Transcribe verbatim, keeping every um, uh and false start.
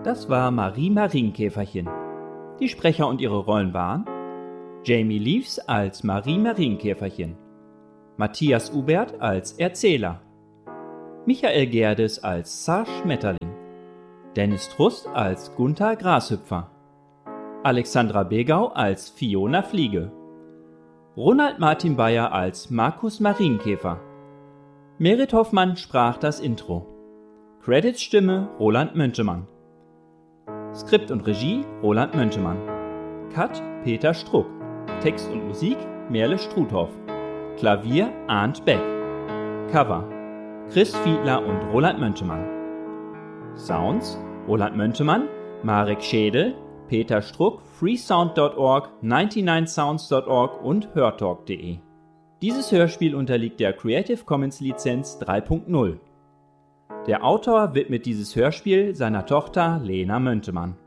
Das war Marie Marienkäferchen. Die Sprecher und ihre Rollen waren Jamie Leaves als Marie Marienkäferchen, Matthias Ubert als Erzähler, Michael Gerdes als Zar Schmetterling, Dennis Trust als Gunther Grashüpfer, Alexandra Begau als Fiona Fliege, Ronald Martin Bayer als Markus Marienkäfer. Merit Hoffmann sprach das Intro. Credits Stimme Roland Möntemann. Skript und Regie Roland Möntemann. Cut Peter Struck. Text und Musik Merle Struthoff. Klavier Arndt Beck. Cover Chris Fiedler und Roland Möntemann. Sounds Roland Möntemann, Marek Schädel, Peter Struck, freesound punkt org, neunundneunzig sounds punkt org und hörtalk punkt de. Dieses Hörspiel unterliegt der Creative Commons Lizenz drei Punkt null. Der Autor widmet dieses Hörspiel seiner Tochter Lena Möntemann.